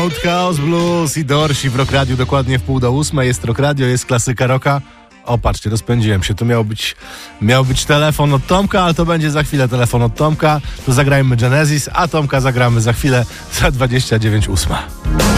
Chaos Blues i Dorsi w Rock Radio dokładnie w 7:30. Jest Rock Radio, jest klasyka rocka. O, patrzcie, rozpędziłem się. Tu miał być telefon od Tomka, ale to będzie za chwilę telefon od Tomka. To zagrajmy Genesis, a Tomka zagramy za chwilę za 29:08.